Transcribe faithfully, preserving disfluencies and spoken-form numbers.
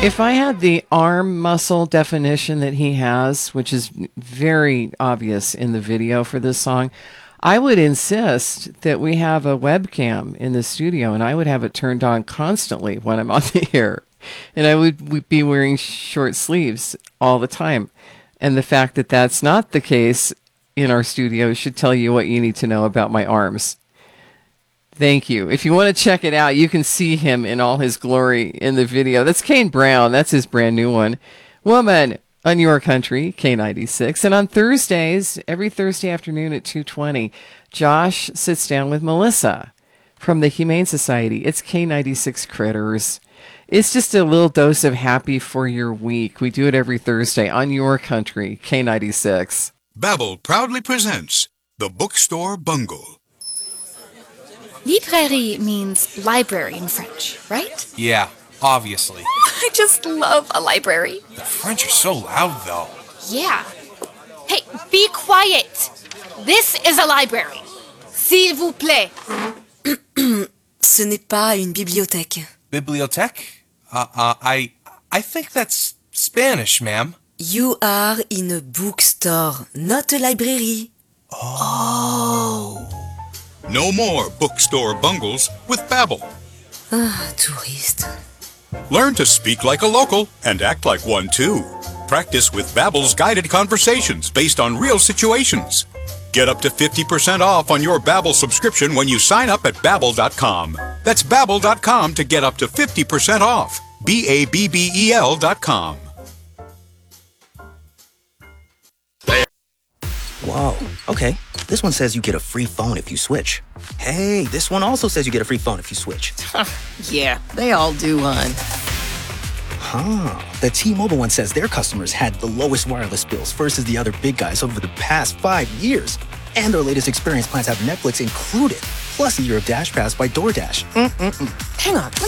If I had the arm muscle definition that he has, which is very obvious in the video for this song, I would insist that we have a webcam in the studio and I would have it turned on constantly when I'm on the air. And I would be wearing short sleeves all the time. And the fact that that's not the case in our studio should tell you what you need to know about my arms. Thank you. If you want to check it out, you can see him in all his glory in the video. That's Kane Brown. That's his brand new one. Woman on Your Country, K ninety-six. And on Thursdays, every Thursday afternoon at two twenty, Josh sits down with Melissa from the Humane Society. It's K ninety-six Critters. It's just a little dose of happy for your week. We do it every Thursday on Your Country, K ninety-six. Babbel proudly presents The Bookstore Bungle. Librairie means library in French, right? Yeah, obviously. I just love a library. The French are so loud, though. Yeah. Hey, be quiet. This is a library. S'il vous plaît. Ce n'est pas une bibliothèque. Bibliothèque? Uh, uh, I, I think that's Spanish, ma'am. You are in a bookstore, not a library. Oh. No more bookstore bungles with Babbel. Ah, touriste. Learn to speak like a local and act like one too. Practice with Babbel's guided conversations based on real situations. Get up to fifty percent off on your Babbel subscription when you sign up at babbel dot com. That's babbel dot com to get up to fifty percent off. B A B B E L dot com. Whoa, okay. This one says you get a free phone if you switch. Hey, this one also says you get a free phone if you switch. Yeah, they all do, hon. Huh. The T-Mobile one says their customers had the lowest wireless bills versus the other big guys over the past five years. And their latest experience plans have Netflix included, plus a year of Dash Pass by DoorDash. Mm-mm-mm. Hang on.